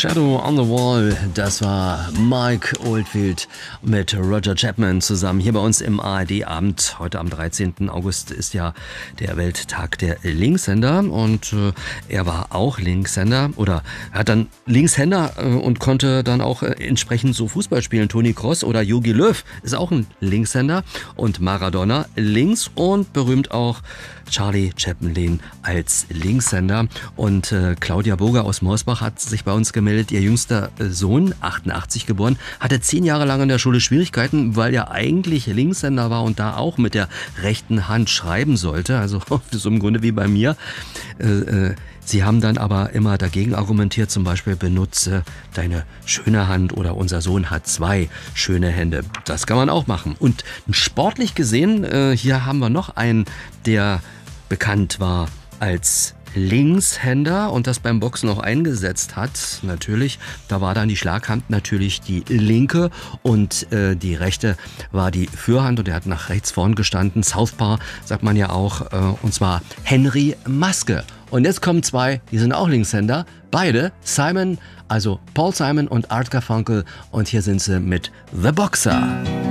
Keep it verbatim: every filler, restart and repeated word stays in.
Shadow on the Wall, das war Mike Oldfield mit Roger Chapman zusammen hier bei uns im A R D-Abend. Heute am dreizehnten August ist ja der Welttag der Linkshänder und äh, er war auch Linkshänder oder er hat dann Linkshänder äh, und konnte dann auch äh, entsprechend so Fußball spielen. Toni Kroos oder Jogi Löw ist auch ein Linkshänder und Maradona links und berühmt auch Charlie Chaplin als Linkshänder. Und äh, Claudia Burger aus Morsbach hat sich bei uns gemeldet. Ihr jüngster Sohn, achtundachtzig geboren, hatte zehn Jahre lang in der Schule Schwierigkeiten, weil er eigentlich Linkshänder war und da auch mit der rechten Hand schreiben sollte. Also so im Grunde wie bei mir. Äh, äh, Sie haben dann aber immer dagegen argumentiert, zum Beispiel benutze deine schöne Hand oder unser Sohn hat zwei schöne Hände. Das kann man auch machen. Und sportlich gesehen, äh, hier haben wir noch einen, der bekannt war als Linkshänder und das beim Boxen auch eingesetzt hat. Natürlich, da war dann die Schlaghand natürlich die linke und äh, die rechte war die Fürhand und er hat nach rechts vorn gestanden. Southpaw sagt man ja auch, äh, und zwar Henry Maske. Und jetzt kommen zwei, die sind auch Linkshänder, beide, Simon, also Paul Simon und Art Garfunkel und hier sind sie mit The Boxer.